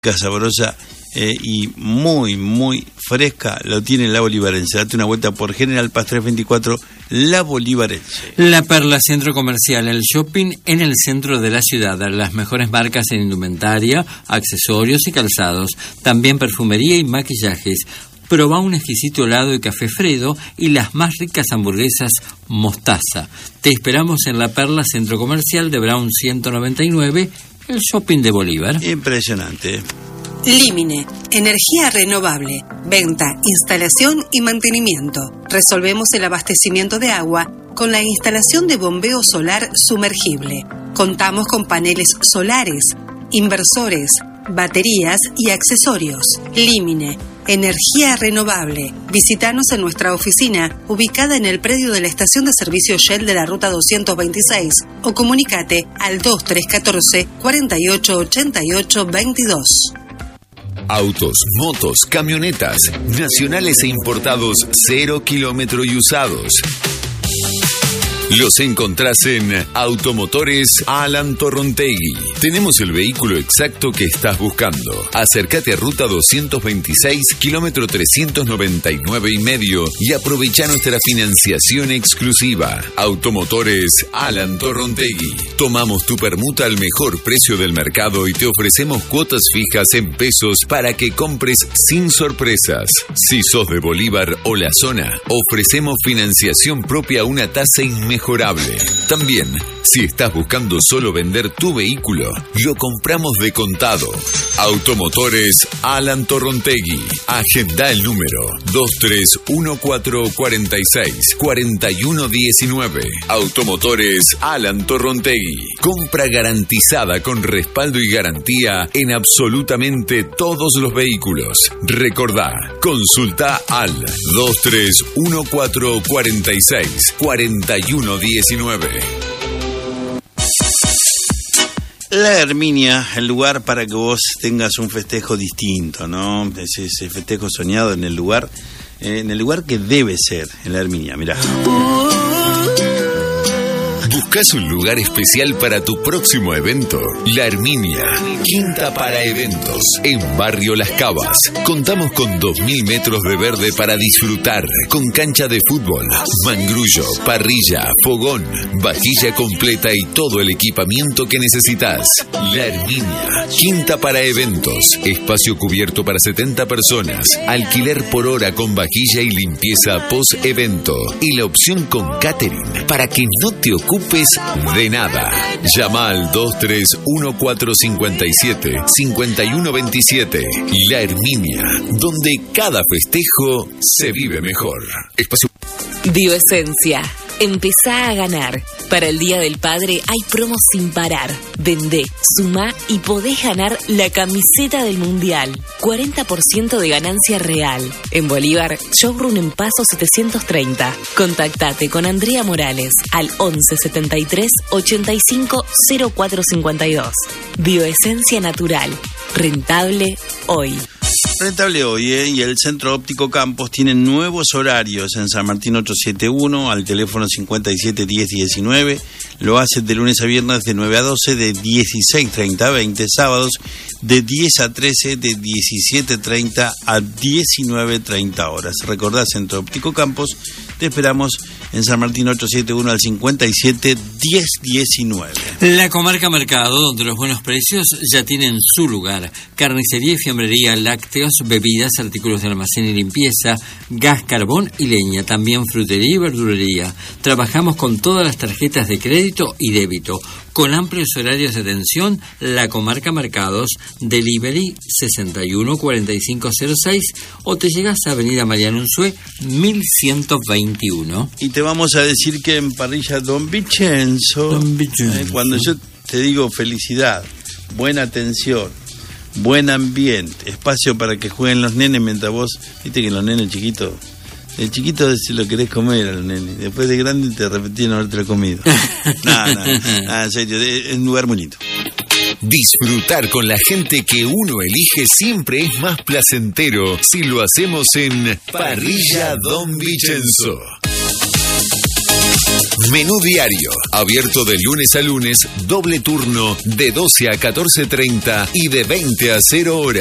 sabrosa y muy, muy fresca, lo tiene La Bolivarense. Date una vuelta por General Paz 324, La Bolivarense. La Perla Centro Comercial, el shopping en el centro de la ciudad. Las mejores marcas en indumentaria, accesorios y calzados. También perfumería y maquillajes. Probá un exquisito helado y café Fredo y las más ricas hamburguesas Mostaza. Te esperamos en La Perla Centro Comercial de Brown 199, el shopping de Bolívar. Impresionante. Límine, energía renovable, venta, instalación y mantenimiento. Resolvemos el abastecimiento de agua con la instalación de bombeo solar sumergible. Contamos con paneles solares, inversores, baterías y accesorios. Límine, energía renovable. Visítanos en nuestra oficina, ubicada en el predio de la estación de servicio Shell de la Ruta 226, o comunicate al 2314 4888 22. Autos, motos, camionetas, nacionales e importados, 0 kilómetro y usados. Los encontrás en Automotores Alan Torrontegui. Tenemos el vehículo exacto que estás buscando. Acércate a Ruta 226, kilómetro 399,5 y aprovecha nuestra financiación exclusiva. Automotores Alan Torrontegui. Tomamos tu permuta al mejor precio del mercado y te ofrecemos cuotas fijas en pesos para que compres sin sorpresas. Si sos de Bolívar o la zona, ofrecemos financiación propia a una tasa inmejorable. También, si estás buscando solo vender tu vehículo, lo compramos de contado. Automotores Alan Torrontegui. Agenda el número 2314464119. Automotores Alan Torrontegui. Compra garantizada con respaldo y garantía en absolutamente todos los vehículos. Recordá, consulta al 2314464119. La Herminia, el lugar para que vos tengas un festejo distinto, ¿no? Ese festejo soñado en el lugar que debe ser, en la Herminia, mirá. ¿Buscas un lugar especial para tu próximo evento? La Herminia, quinta para eventos, en Barrio Las Cavas. Contamos con 2000 metros de verde para disfrutar, con cancha de fútbol, mangrullo, parrilla, fogón, vajilla completa y todo el equipamiento que necesitas. La Herminia, quinta para eventos, espacio cubierto para 70 personas, alquiler por hora con vajilla y limpieza post-evento y la opción con catering para que no te ocupes de nada. Llama al 231457-5127. La Herminia, donde cada festejo se vive mejor. Espacio. Bioesencia. Empezá a ganar. Para el Día del Padre hay promos sin parar. Vendé, sumá y podés ganar la camiseta del Mundial. 40% de ganancia real. En Bolívar, showroom en Paso 730. Contactate con Andrea Morales al 11 73 85 0452. Bioesencia natural. Rentable hoy. Rentable hoy, y el Centro Óptico Campos tiene nuevos horarios en San Martín 871 al teléfono 571019. Lo hace de lunes a viernes de 9 a 12, de 16:30 a 20, sábados de 10 a 13, de 17:30 a 19:30 horas. Recordá, Centro Óptico Campos, te esperamos en San Martín 871 al 571019. La Comarca Mercado, donde los buenos precios ya tienen su lugar. Carnicería y fiambrería, lácteos, bebidas, artículos de almacén y limpieza, gas, carbón y leña. También frutería y verdulería. Trabajamos con todas las tarjetas de crédito y débito. Con amplios horarios de atención, La Comarca Mercados, delivery 614506 o te llegas a Avenida Mariano Unzué 1121. Y te vamos a decir que en Parrilla Don Vicenzo, cuando yo te digo felicidad, buena atención, buen ambiente, espacio para que jueguen los nenes mientras vos, viste que los nenes chiquitos, el chiquito si lo querés comer al nene, después de grande te arrepentís de no haberte comido. No, en serio, es un lugar bonito. Disfrutar con la gente que uno elige siempre es más placentero si lo hacemos en Parrilla Don Vicenzo. Menú diario, abierto de lunes a lunes, doble turno de 12 a 14:30 y de 20 a 0 horas.